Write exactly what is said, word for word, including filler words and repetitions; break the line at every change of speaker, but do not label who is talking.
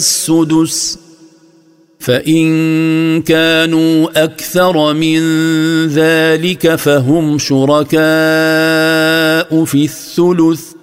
السدس فإن كانوا أكثر من ذلك فهم شركاء في الثلث